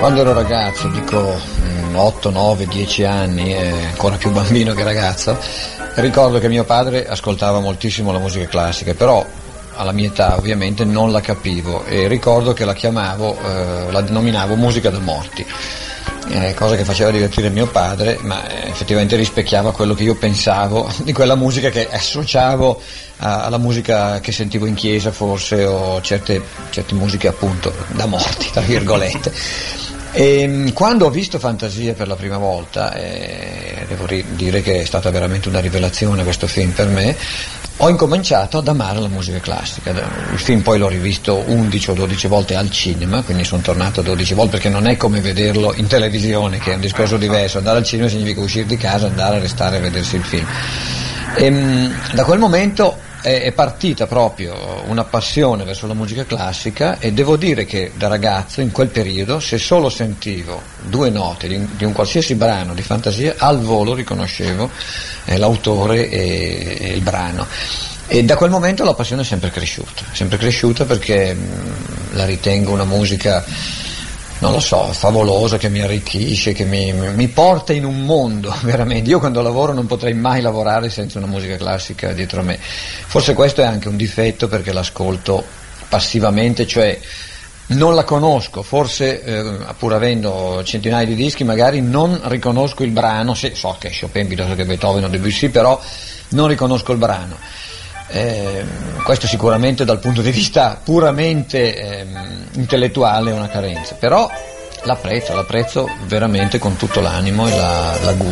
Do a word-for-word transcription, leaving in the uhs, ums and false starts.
Quando ero ragazzo, dico otto, nove, dieci anni, eh, ancora più bambino che ragazzo, ricordo che mio padre ascoltava moltissimo la musica classica, però alla mia età ovviamente non la capivo e ricordo che la chiamavo, eh, la denominavo musica da morti, eh, cosa che faceva divertire mio padre, ma eh, effettivamente rispecchiava quello che io pensavo di quella musica che associavo a, alla musica che sentivo in chiesa forse, o certe, certe musiche appunto da morti, tra virgolette. E quando ho visto Fantasia per la prima volta, eh, devo ri- dire che è stata veramente una rivelazione questo film per me, ho incominciato ad amare la musica classica. Il film poi l'ho rivisto undici o dodici volte al cinema, quindi sono tornato dodici volte, perché non è come vederlo in televisione, che è un discorso diverso. Andare al cinema significa uscire di casa, andare a restare a vedersi il film. E, da quel momento è partita proprio una passione verso la musica classica, e devo dire che da ragazzo in quel periodo, se solo sentivo due note di un, di un qualsiasi brano di Fantasia, al volo riconoscevo eh, l'autore e, e il brano. E da quel momento la passione è sempre cresciuta, sempre cresciuta perché mh, la ritengo una musica, non lo so, favolosa, che mi arricchisce, che mi, mi porta in un mondo, veramente. Io quando lavoro non potrei mai lavorare senza una musica classica dietro a me. Forse questo è anche un difetto, perché l'ascolto passivamente, cioè non la conosco, forse eh, pur avendo centinaia di dischi magari non riconosco il brano, sì, so che è Chopin piuttosto che Beethoven o Debussy, però non riconosco il brano. Eh, questo sicuramente dal punto di vista puramente eh, intellettuale è una carenza, però l'apprezzo, l'apprezzo veramente con tutto l'animo e la, la gusto.